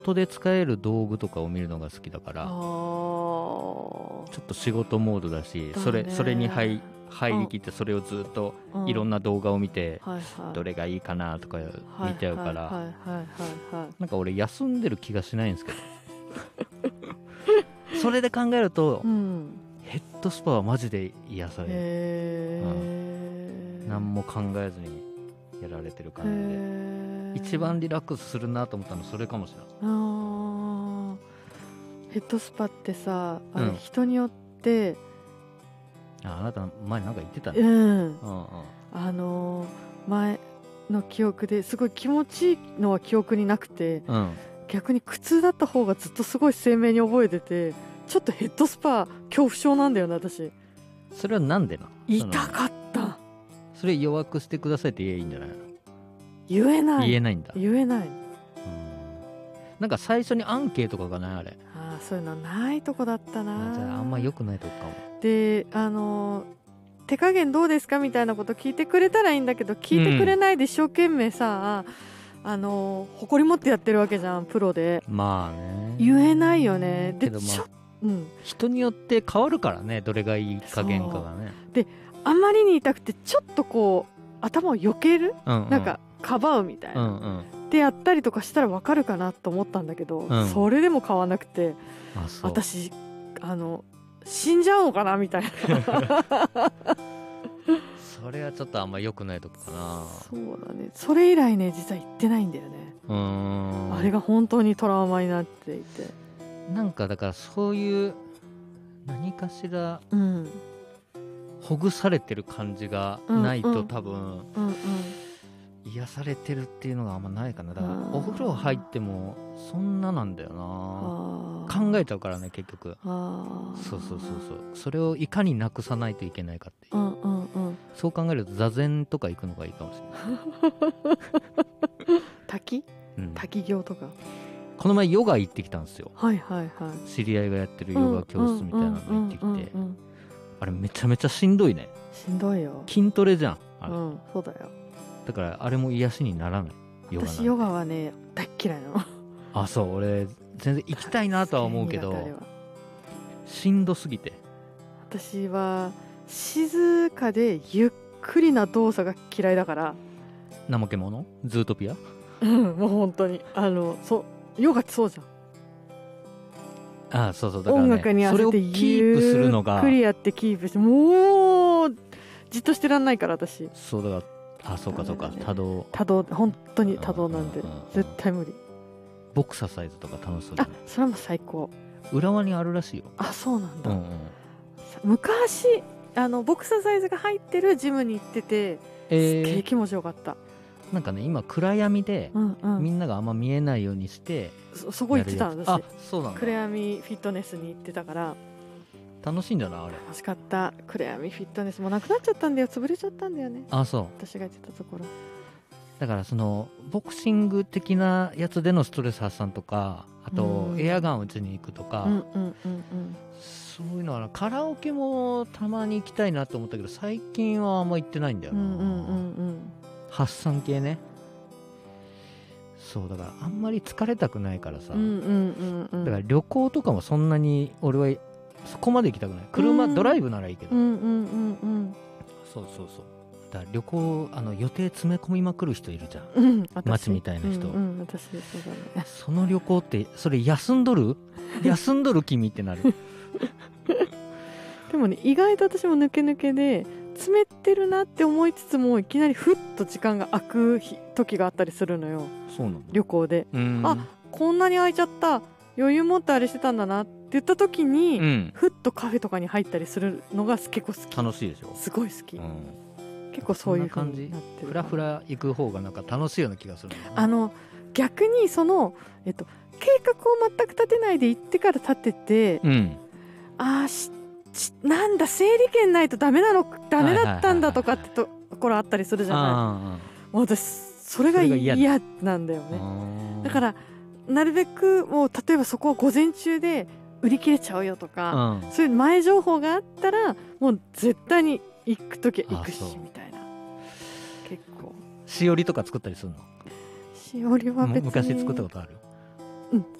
トで使える道具とかを見るのが好きだから、ちょっと仕事モードだし、それに入りきってそれをずっといろんな動画を見て、どれがいいかなとか見ちゃうから、なんか俺休んでる気がしないんですけどそれで考えると、ヘッドスパはマジで癒される。何も考えずにやられてる感じで、一番リラックスするなと思ったのそれかもしれない。 ヘッドスパってさ、あれ人によって、 あなた前なんか言ってたね。前の記憶ですごい気持ちいいのは記憶になくて、逆に苦痛だった方がずっとすごい鮮明に覚えてて、ちょっとヘッドスパ恐怖症なんだよね私。 それはなんでな？ 痛かった。 それ弱くしてくださいって言えばいいんじゃないの？ 言えないんだ。 言えない。 なんか最初にアンケートとかがないあれ。 そういうのないとこだったな。 じゃああんま良くないとこかも。 で手加減どうですかみたいなこと聞いてくれたらいいんだけど、聞いてくれないで一生懸命さ、誇り持ってやってるわけじゃんプロで。 まあね、 言えないよね。で、 人によって変わるからね、どれがいい加減かがね。 であまりに痛くてちょっとこう頭を避ける、なんかかばうみたいな、でやったりとかしたら分かるかなと思ったんだけど、それでも変わらなくて、私死んじゃうのかなみたいなそれはちょっとあんま良くないとこかな。 そうだね。それ以来ね実は行ってないんだよね。あれが本当にトラウマになっていて、 なんかだからそういう何かしら、ほぐされてる感じがないと、多分癒されてるっていうのがあんまないかな。だからお風呂入ってもそんななんだよな。考えちゃうからね結局。そうそれをいかになくさないといけないかっていう、そう考えると座禅とか行くのがいいかもしれない滝行とか。 この前ヨガ行ってきたんですよ。 はいはいはい。 知り合いがやってるヨガ教室みたいなの行ってきて、あれめちゃめちゃしんどいね。 しんどいよ。 筋トレじゃんあれ。 そうだよ。 だからあれも癒しにならない。 私ヨガはね大っ嫌いなの。 あ、そう、俺全然行きたいなとは思うけどしんどすぎて。 私は静かでゆっくりな動作が嫌いだから。 怠け者？ズートピア？ もう本当にヨガってそうじゃん。 そうだからね、 音楽に合わせてそれをキープするのがゆっくりやってキープして、もうじっとしてらんないから私。 そうだから、そうか多動本当に多動なんで、絶対無理。 ボクササイズとか楽しそうだね。 それも最高。 浦和にあるらしいよ。 そうなんだ。昔ボクササイズが入ってるジムに行ってて、すげえ気持ちよかった。 なんかね今暗闇で、みんながあんま見えないようにしてそこ行ってたの私。 そうなんだ。 暗闇フィットネスに行ってたから楽しいんだなあれ。 楽しかった。暗闇フィットネスもなくなっちゃったんだよ。潰れちゃったんだよね。 そう。 私が行ってたところだからそのボクシング的なやつでのストレス発散とか、あとエアガン打ちに行くとか、そういうのはカラオケもたまに行きたいなと思ったけど最近はあんま行ってないんだよな。発散系ね。そうだからあんまり疲れたくないからさ、だから旅行とかもそんなに俺はそこまで行きたくない。ドライブならいいけど、そうだから旅行予定詰め込みまくる人いるじゃん、街みたいな人。 私そうだね。 その旅行ってそれ休んどる君ってなるでもね意外と私も抜け抜けで詰めてるなって思いつつもいきなりふっと時間が空く時があったりするのよ。 そうなんだ。 旅行でこんなに空いちゃった、余裕持ってあれしてたんだなって言った時に、ふっとカフェとかに入ったりするのが結構好き。 楽しいでしょ。 すごい好き、結構そういう感じになってる。 フラフラ行く方がなんか楽しいような気がする。 逆に計画を全く立てないで行ってから立てて、なんだ整理券ないとダメだったんだとかってところあったりするじゃない。もう私それが嫌なんだよね。だからなるべくもう例えばそこは午前中で売り切れちゃうよとか、そういう前情報があったらもう絶対に行くときは行くしみたいな。結構しおりとか作ったりするの？ しおりは別に昔作ったことある？ うん、